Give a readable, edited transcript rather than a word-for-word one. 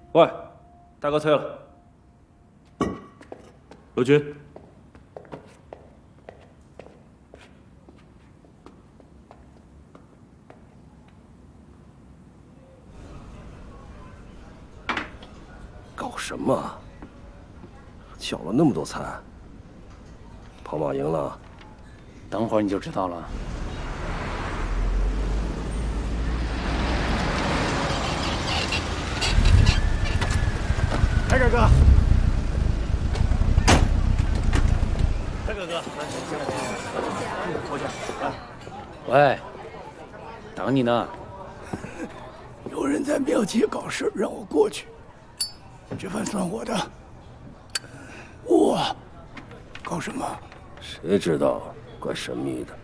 喂，大哥催了。罗军， 搞什么？叫了那么多餐，跑马赢了？ 等会儿你就知道了。 海哥哥， 大哥哥，过去。 喂，等你呢。 有人在庙街搞事，让我过去。这饭算我的。我搞什么？ 谁知道？怪神秘的。